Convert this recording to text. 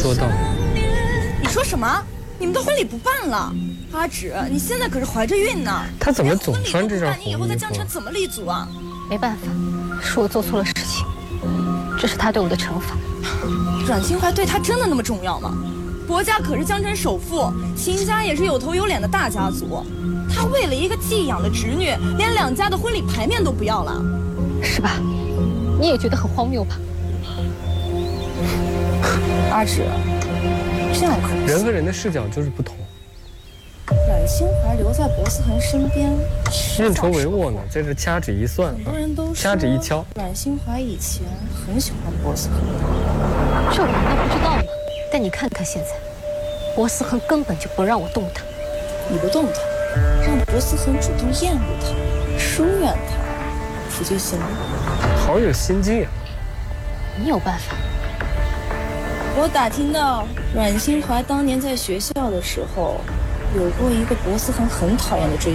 说道。 你说什么？你们的婚礼不办了？阿芷，你现在可是怀着孕呢。 他怎么总穿这件红衣服？ 你以后在江城怎么立足啊？ 没办法，是我做错了事情，这是他对我的惩罚。 阮心怀对他真的那么重要吗？薄家可是江城首富，秦家也是有头有脸的大家族。他为了一个寄养的侄女，连两家的婚礼牌面都不要了， 是吧？你也觉得很荒谬吧？ 阿芷，这样可不行。 人和人的视角就是不同。 阮心怀留在薄思恒身边， 运筹帷幄呢，在这掐指一算， 很多人都说掐指一敲。 阮心怀以前很喜欢薄思恒， 这我难道不知道吗？但你看他现在，薄思恒根本就不让我动他。 你不动他，让薄思恒主动厌恶他、疏远他，不就行了？ 好有心机啊！ 你有办法？ 我打听到阮心怀当年在学校的时候，有过一个薄思恒很讨厌的追